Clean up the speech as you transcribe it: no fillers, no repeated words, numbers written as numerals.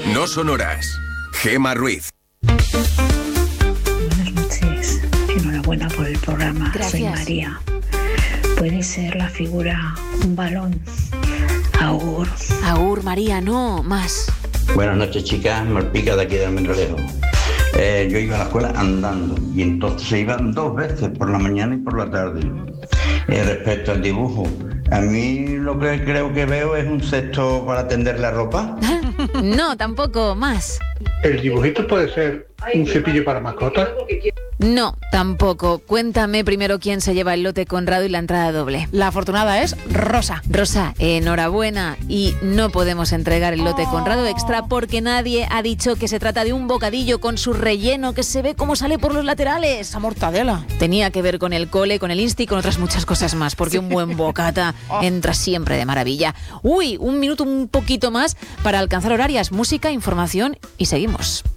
No son horas. Gema Ruiz. Buenas noches. Enhorabuena por el programa. Gracias. Soy María. ¿Puede ser la figura un balón? Agur. Agur, María, no, más. Buenas noches, chicas. Malpica de aquí de Almendralejo. Yo iba a la escuela andando y entonces se iban 2 veces, por la mañana y por la tarde. Respecto al dibujo, a mí lo que creo que veo es un cesto para tender la ropa. No, tampoco, más. ¿El dibujito puede ser un cepillo para mascotas? No, tampoco. Cuéntame primero quién se lleva el lote Conrado y la entrada doble. La afortunada es Rosa. Rosa, enhorabuena. Y no podemos entregar el lote Conrado extra porque nadie ha dicho que se trata de un bocadillo con su relleno que se ve cómo sale por los laterales. Esa mortadela. Tenía que ver con el cole, con el insti y con otras muchas cosas más, porque un buen bocata entra siempre de maravilla. Uy, un minuto un poquito más para alcanzar horarias, música, información y seguimos.